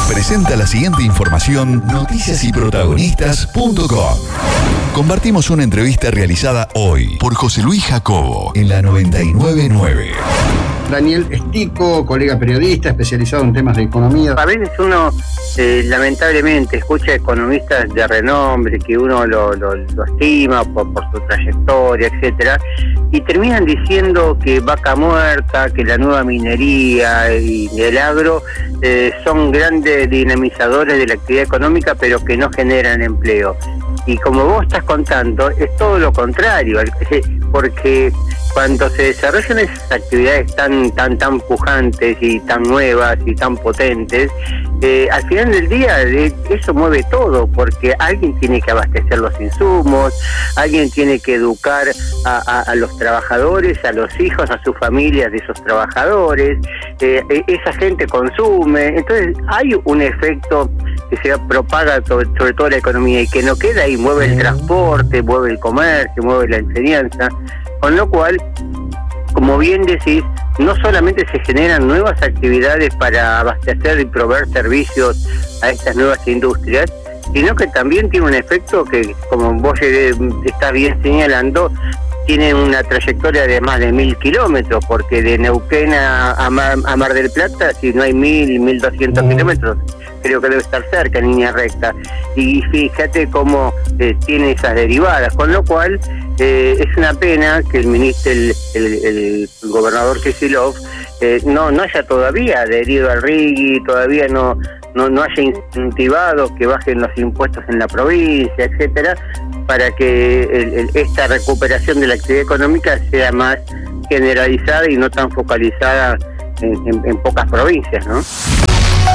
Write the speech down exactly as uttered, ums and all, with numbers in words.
Presenta la siguiente información noticias y protagonistas punto com. Compartimos una entrevista realizada hoy por José Luis Jacobo en la noventa y nueve punto nueve. Daniel Estico, colega periodista especializado en temas de economía. A veces uno, eh, lamentablemente, escucha economistas de renombre, que uno lo, lo, lo estima por, por su trayectoria, etcétera, y terminan diciendo que vaca muerta, que la nueva minería y el agro eh, son grandes dinamizadores de la actividad económica, pero que no generan empleo. Y como vos estás contando, es todo lo contrario, porque cuando se desarrollan esas actividades tan tan tan pujantes y tan nuevas y tan potentes, eh, al final del día eh, eso mueve todo, porque alguien tiene que abastecer los insumos, alguien tiene que educar a, a, a los trabajadores, a los hijos, a sus familias de esos trabajadores, eh, esa gente consume, entonces hay un efecto que se propaga sobre, sobre todo la economía y que no queda ahí, mueve el transporte, mueve el comercio, mueve la enseñanza, con lo cual, como bien decís, no solamente se generan nuevas actividades para abastecer y proveer servicios a estas nuevas industrias, sino que también tiene un efecto que, como vos estás bien señalando, tiene una trayectoria de más de mil kilómetros, porque de Neuquén a, a, Mar, a Mar del Plata, si no hay mil, mil doscientos mm. kilómetros, creo que debe estar cerca en línea recta. Y fíjate cómo eh, tiene esas derivadas, con lo cual eh, es una pena que el ministro, el, el, el gobernador Kicillof, eh, no, no haya todavía adherido al R I G I, todavía no, no, no haya incentivado que bajen los impuestos en la provincia, etcétera, para que el, el, esta recuperación de la actividad económica sea más generalizada y no tan focalizada en, en, en pocas provincias, ¿no?